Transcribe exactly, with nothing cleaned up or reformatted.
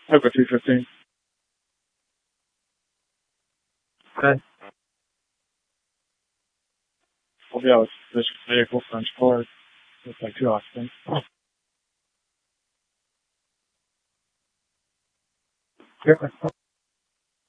I'll go two fifteen. Okay. We'll be out with this vehicle French Ford. Looks like two occupants. Sure.